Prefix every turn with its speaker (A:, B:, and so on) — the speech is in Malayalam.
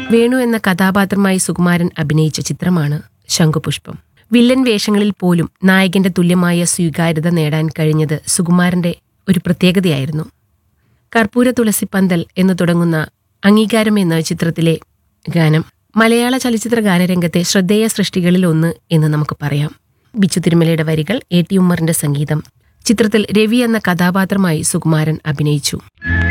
A: വേണു എന്ന കഥാപാത്രമായി സുകുമാരൻ അഭിനയിച്ച ചിത്രമാണ് ശംഖുപുഷ്പം. വില്ലൻ വേഷങ്ങളിൽ പോലും നായകന്റെ തുല്യമായ സ്വീകാര്യത നേടാൻ കഴിഞ്ഞത് സുകുമാരന്റെ ഒരു പ്രത്യേകതയായിരുന്നു. കർപ്പൂര തുളസിപ്പന്തൽ എന്ന് തുടങ്ങുന്ന അംഗീകാരം എന്ന ചിത്രത്തിലെ ഗാനം മലയാള ചലച്ചിത്ര ഗാനരംഗത്തെ ശ്രദ്ധേയ സൃഷ്ടികളിൽ ഒന്ന് എന്ന് നമുക്ക് പറയാം. ബിച്ചു തിരുമലയുടെ വരികൾ, എ ടി ഉമ്മറിന്റെ സംഗീതം. ചിത്രത്തിൽ രവി എന്ന കഥാപാത്രമായി സുകുമാരൻ അഭിനയിച്ചു.